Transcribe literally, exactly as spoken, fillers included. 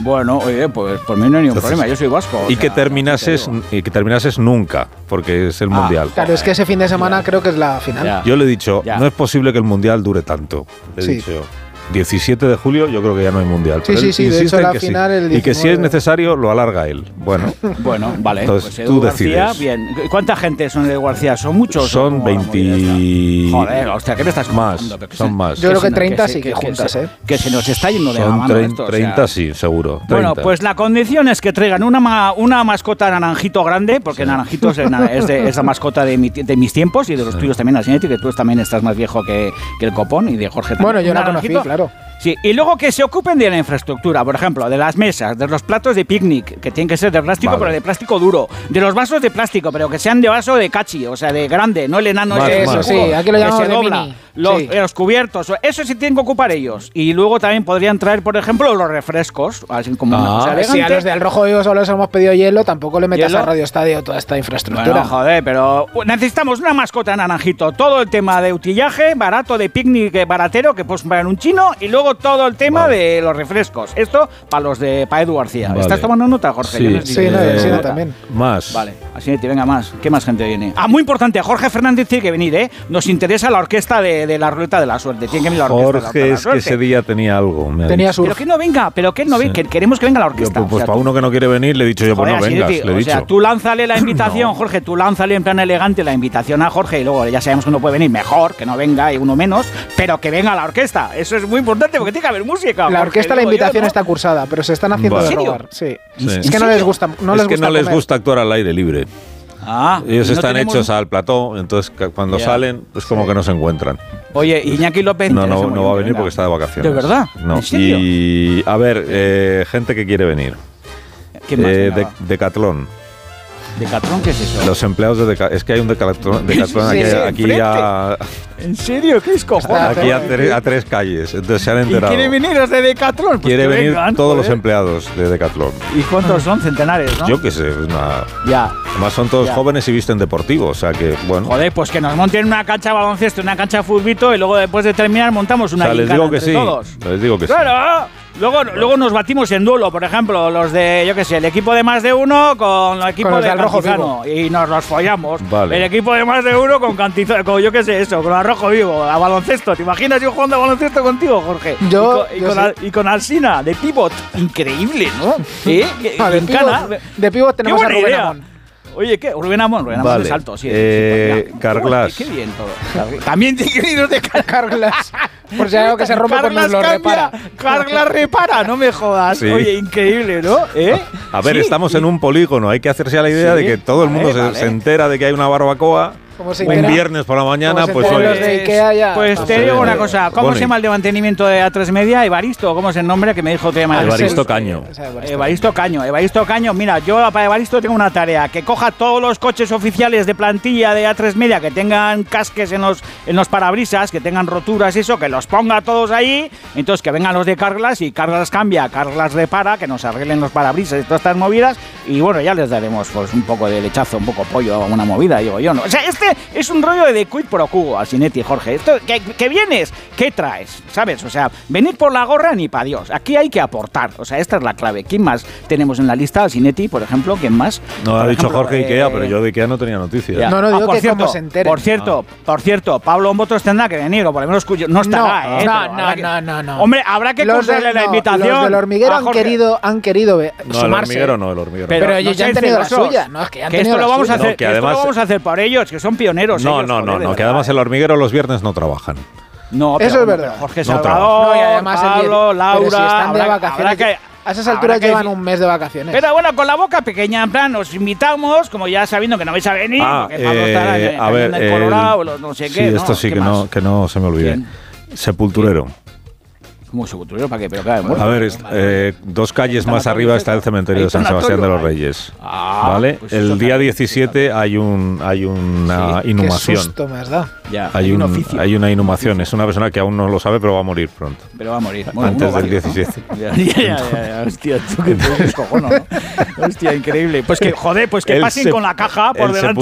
Bueno, oye, pues por mí no hay ningún Entonces, problema, yo soy vasco. Y, sea, que terminases, no y que terminases nunca, porque es el ah, Mundial. Claro, es que ese fin de semana ya. creo que es la final. Ya. Yo le he dicho, ya. no es posible que el Mundial dure tanto. Le he sí. dicho, diecisiete de julio yo creo que ya no hay Mundial. Sí, sí, sí, de hecho la final sí. el diecinueve. Y que si es necesario lo alarga él. Bueno, bueno vale. Entonces pues tú García, decides. Bien. ¿Cuánta gente son de García? ¿Son muchos? Son veinte... Joder, hostia, ¿qué me estás más? Son más. Yo creo que treinta sí que juntas, ¿eh? Que se nos está yendo de la mano esto. treinta sí, seguro. Bueno, pues la condición es que traigan una, ma, una mascota naranjito grande, porque sí. Naranjito es, es, de, es la mascota de, mi, de mis tiempos y de los sí. tuyos también, Asinetti, que tú también estás más viejo que, que el Copón y de Jorge también. Bueno, yo la conocí, claro. Sí, y luego que se ocupen de la infraestructura, por ejemplo, de las mesas, de los platos de picnic, que tienen que ser de plástico, vale. pero de plástico duro, de los vasos de plástico, pero que sean de vaso de cachi, o sea, de grande, no el enano más, ese. Más. Eso sí, aquí lo llamamos de mini. Los, sí. los cubiertos, eso sí tienen que ocupar ellos. Y luego también podrían traer, por ejemplo, los refrescos, así como ah, una cosa elegante. Si a los del Rojo Vivo solo les hemos pedido hielo, tampoco le metas a Radio Estadio toda esta infraestructura. Bueno, joder, pero necesitamos una mascota naranjito, todo el tema de utillaje, barato, de picnic baratero, que puedes comprar en un chino, y luego todo el tema vale. de los refrescos. Esto para los de para Edu García. Vale. ¿Estás tomando nota, Jorge? Sí, no sí, no, eh, sí, no, también. Más. Vale, así te venga más. ¿Qué más gente viene? Ah, muy importante, Jorge Fernández tiene que venir, ¿eh? Nos interesa la orquesta de, de la ruleta de la suerte. Tiene que venir la orquesta Jorge de la, de la es que ese día tenía algo. Me tenía Pero que no venga, pero que él no sí. venga, que queremos que venga la orquesta. Yo, pues, pues o sea, para tú, uno que no quiere venir le he dicho yo, pues joder, no vengas, decir, le he o dicho. sea, tú lánzale la invitación, no. Jorge, tú lánzale en plan elegante la invitación a Jorge y luego ya sabemos que uno puede venir mejor, que no venga y uno menos, pero que venga la orquesta. Eso es muy importante porque tiene que haber música. La Jorge, orquesta, la invitación yo, ¿no? está cursada, pero se están haciendo vale. de robar. Sí. sí. Es que no les gusta, no es les que gusta no les comer. gusta actuar al aire libre. Ah, Ellos no están tenemos... hechos al plató, entonces cuando yeah. salen es como sí. que no se encuentran. Oye, Iñaki López... No, no, no va a venir porque está de vacaciones. ¿De verdad? No. ¿En serio? Y, a ver, eh, gente que quiere venir. ¿Quién más? Eh, de, Decatlón. ¿Decatlón qué es eso? Los empleados de Decatlón. Es que hay un Decatlón, Decatlón sí, aquí, sí, aquí ya... ¿En serio? ¿Qué es cojones? Aquí a, tre, a tres calles. Entonces se han enterado. ¿Y quieren venir los de Decatlón? Pues quiere venir vengan, todos joder. los empleados de Decatlón. ¿Y cuántos son? Centenares, ¿no? Yo qué sé. Una... Ya. Además son todos ya. jóvenes y visten deportivo, o sea que, bueno. Joder, pues que nos monten una cancha de baloncesto, una cancha de futbito y luego después de terminar montamos una o sea, les digo que entre sí. todos. Les digo que claro. sí. Claro. Luego, bueno. luego nos batimos en duelo, por ejemplo, los de, yo qué sé, el equipo de más de uno con el equipo con de Cantizano y nos los follamos. Vale. El equipo de más de uno con Cantizano, con yo qué sé, eso, con Arrojo Vivo, a baloncesto. ¿Te imaginas yo jugando a baloncesto contigo, Jorge? Yo, y con, y yo con, al, y con Alsina, de pivot. Increíble, ¿no? ¿Eh? Ah, de, pivot, de, de pivot tenemos a Rubén idea. Amón. Oye, ¿qué? Rubén Amón, Rubén Amón vale. es alto, sí. Eh, sí Carglass. Qué bien todo. También tiene que ir de Carglass. Por si hay algo que se rompe, pues nos lo repara. Carglass repara, no me jodas. Sí. Oye, increíble, ¿no? ¿Eh? A ver, sí. estamos en un polígono. Hay que hacerse a la idea sí. de que todo el mundo vale, se, vale. se entera de que hay una barbacoa. Un viernes por la mañana, pues hoy. Los de Ikea ya. Pues te digo una cosa, ¿cómo Bonnie. se llama el de mantenimiento de A tres Media? Evaristo, ¿cómo es el nombre que me dijo? Te llama Evaristo Caño. Evaristo Caño, Evaristo Caño. Mira, yo para Evaristo tengo una tarea, que coja todos los coches oficiales de plantilla de A tres Media que tengan casques en los, en los parabrisas, que tengan roturas y eso, que los ponga todos ahí, entonces que vengan los de Carglass y Carglass cambia, Carglass repara, que nos arreglen los parabrisas y todas estas movidas, y bueno, ya les daremos pues un poco de lechazo, un poco pollo a una movida, digo yo, ¿no? O sea, este es un rollo de quid pro quo, Asinetti y Jorge. Esto, ¿qué, ¿Qué vienes? ¿Qué traes? ¿Sabes? O sea, venir por la gorra ni para Dios. Aquí hay que aportar. O sea, esta es la clave. ¿Quién más tenemos en la lista? Asinetti, por ejemplo. ¿Quién más? No, por ha dicho ejemplo, Jorge eh, Ikea, pero yo de Ikea no tenía noticias. Ya. No, no, digo ah, por que cierto, como se enteren. Por cierto, ah. por cierto, Pablo Motos tendrá que venir, o por lo menos no estará, no, ¿eh? No, pero no, que, no, no, no. Hombre, habrá que concederle la invitación. Los del hormiguero han querido, han querido ver, no, sumarse. El hormiguero no, el hormiguero. Pero, pero no ellos ya han tenido la suya. No, es que ya han que tenido esto lo vamos a hacer, no, que además, esto lo vamos a hacer por ellos, que son pioneros. No, ellos, no, no, joder, no, que además el hormiguero los viernes no trabajan. No, eso pero, es verdad. Jorge no Salvador, no, y además Pablo, el, Laura, pero si están habrá, de vacaciones. Que, a esas alturas que, llevan un mes de vacaciones. Pero bueno, con la boca pequeña, en plan, os invitamos, como ya sabiendo que no vais a venir, ah, porque Pablo eh, estará en, a ver, en el Colorado, los no sé sí, qué. esto ¿no? sí ¿Qué que más? no, que no se me olvide. ¿Quién? Sepulturero. ¿Cómo sepulturero? ¿Para qué? Pero claro, muerto. A ver, es, eh, dos calles más arriba está el cementerio de San Sebastián de los Reyes. Ah, ¿vale? pues el día diecisiete hay un hay una sí, inhumación. Qué susto me has dado. Ya, hay, hay, un un, oficio. hay una inhumación. Es una persona que aún no lo sabe, pero va a morir pronto. Pero va a morir. Bueno, antes uno, del varios, diecisiete. ¿no? Ya, ya, ya, ya, hostia, tú que te cojono, ¿no? Hostia, increíble. Pues que, joder, pues que El pasen sep- con la caja por delante.